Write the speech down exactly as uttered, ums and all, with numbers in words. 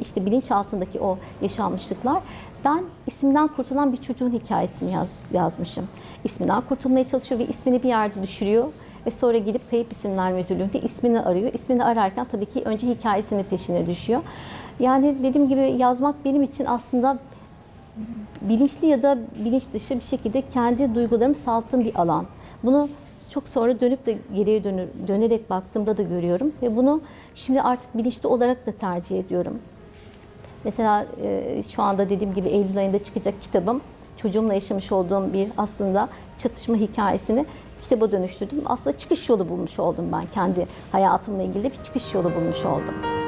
işte bilinçaltındaki o yaşanmışlıklar. Ben isminden kurtulan bir çocuğun hikayesini yaz, yazmışım. İsminden kurtulmaya çalışıyor ve ismini bir yerde düşürüyor. Ve sonra gidip Kayıp İsimler Müdürlüğü'nde ismini arıyor. İsmini ararken tabii ki önce hikayesinin peşine düşüyor. Yani dediğim gibi yazmak benim için aslında bilinçli ya da bilinç dışı bir şekilde kendi duygularımı salttığım bir alan. Bunu çok sonra dönüp de geriye dönür, dönerek baktığımda da görüyorum. Ve bunu şimdi artık bilinçli olarak da tercih ediyorum. Mesela e, şu anda dediğim gibi Eylül ayında çıkacak kitabım, çocuğumla yaşamış olduğum bir aslında çatışma hikayesini kitaba dönüştürdüm. Aslında çıkış yolu bulmuş oldum ben. Kendi hayatımla ilgili bir çıkış yolu bulmuş oldum.